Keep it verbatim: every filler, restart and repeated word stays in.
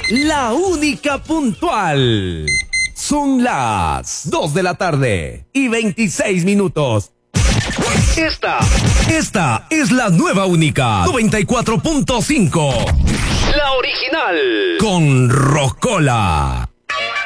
la única puntual. Son las dos de la tarde y veintiséis minutos. Esta, esta es la nueva única noventa y cuatro punto cinco. La original con Rocola.